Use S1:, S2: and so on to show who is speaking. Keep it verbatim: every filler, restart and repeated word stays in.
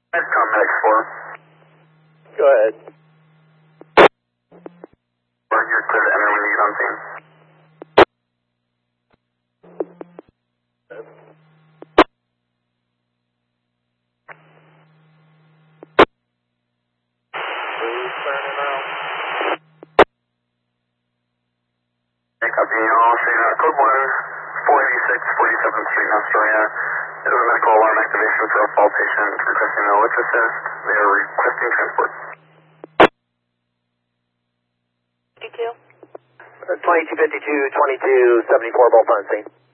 S1: That's Comex four.
S2: Go ahead.
S1: Or you're clear to enter when you get on scene.
S2: Who's turning out?
S1: Hey, copy. I'll say uh, code one, four eighty-six, forty-seventh Street, Astoria. It was a medical alarm activation for a fall patient requesting an electric assist. They are requesting transport.
S2: twenty-two fifty-two, twenty-two seventy-four, both on scene.